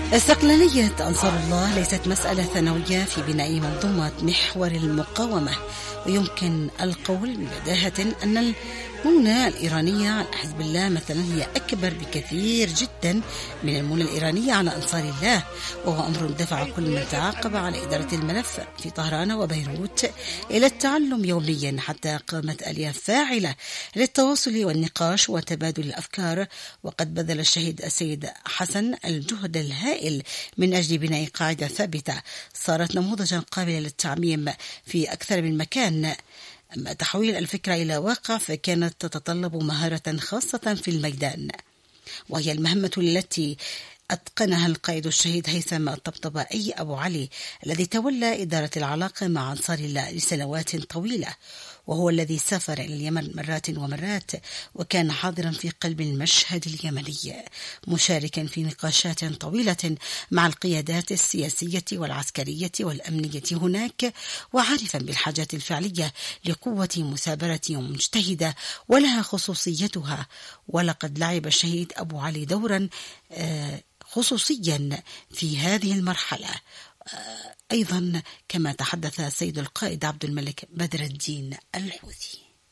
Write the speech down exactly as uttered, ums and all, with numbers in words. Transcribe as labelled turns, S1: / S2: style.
S1: استقلالية أنصار الله ليست مسألة ثانوية في بناء منظومة محور المقاومة، ويمكن القول ببداهة أن المونة الإيرانية على حزب الله مثلا هي أكبر بكثير جدا من المونة الإيرانية على أنصار الله، وهو أمر دفع كل من تعاقب على إدارة الملف في طهران وبيروت إلى التعلم يوميا حتى قامت آلية فاعلة للتواصل والنقاش وتبادل الأفكار. وقد بذل الشهيد السيد حسن الجهد الهائل من أجل بناء قاعدة ثابتة صارت نموذجا قابلا للتعميم في أكثر من مكان. أما تحويل الفكرة إلى واقع فكانت تتطلب مهارة خاصة في الميدان، وهي المهمة التي أتقنها القائد الشهيد هيثم الطبطبائي أبو علي الذي تولى إدارة العلاقة مع أنصار الله لسنوات طويلة، وهو الذي سافر إلى اليمن مرات ومرات وكان حاضرا في قلب المشهد اليمني، مشاركا في نقاشات طويلة مع القيادات السياسية والعسكرية والأمنية هناك، وعارفا بالحاجات الفعلية لقوة مثابرة مجتهدة ولها خصوصيتها. ولقد لعب الشهيد أبو علي دورا خصوصيا في هذه المرحلة أيضا، كما تحدث سيد القائد عبد الملك بدر الدين الحوثي.